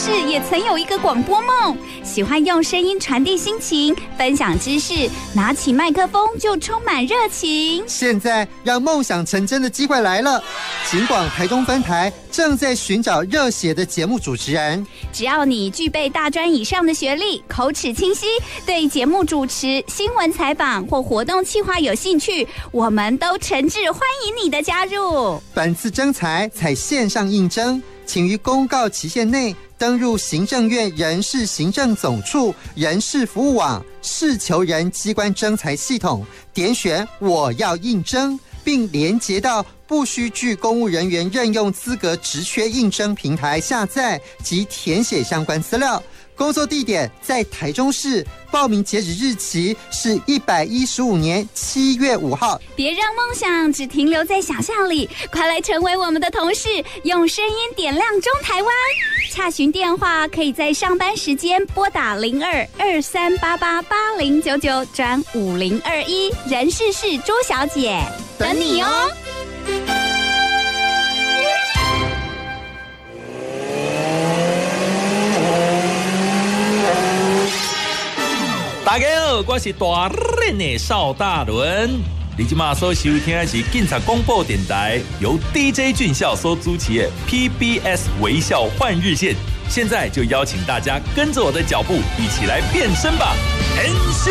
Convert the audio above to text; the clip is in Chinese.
士也曾有一个广播梦，喜欢用声音传递心情，分享知识，拿起麦克风就充满热情。 现在让梦想成真的机会来了，警广台中分台正在寻找热血的节目主持人。 只要你具备大专以上的学历，口齿清晰，对节目主持、新闻采访或活动企划有兴趣，我们都诚挚欢迎你的加入。 本次征才采线上应征，请于公告期限内登入行政院人事行政总处人事服务网事求人机关征才系统，点选我要应征，并连结到不需具公务人员任用资格职缺应征平台下载及填写相关资料。工作地点在台中市，报名截止日期是115年7月5号。 别让梦想只停留在想象里，快来成为我们的同事，用声音点亮中台湾。洽询电话可以在上班时间拨打02-2388-8099转5021，人事是朱小姐，等你哦。 大家好，我是大人的邵大伦。你现在所收听的是警察广播电台，由 DJ 俊孝所主持的 PBS 微笑换日线。现在就邀请大家跟着我的脚步，一起来变身吧！